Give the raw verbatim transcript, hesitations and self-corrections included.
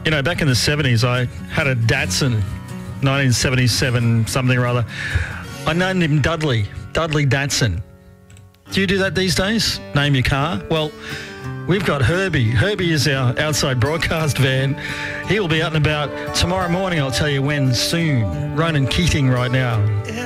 You know, back in the seventies, I had a Datsun, nineteen seventy-seven something or other. I named him Dudley, Dudley Datsun. Do you do that these days? Name your car? Well, we've got Herbie. Herbie is our outside broadcast van. He will be out and about tomorrow morning. I'll tell you when soon. Ronan Keating right now.